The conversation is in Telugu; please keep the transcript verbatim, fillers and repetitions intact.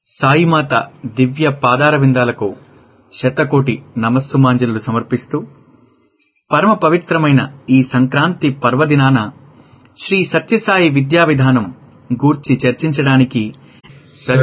సాయిమాత దివ్య పాదారవిందాలకు శతకోటి నమస్సుమాంజలులు సమర్పిస్తూ పరమ పవిత్రమైన ఈ సంక్రాంతి పర్వదినాన శ్రీ సత్యసాయి విద్యా విధానం గూర్చి చర్చించడానికి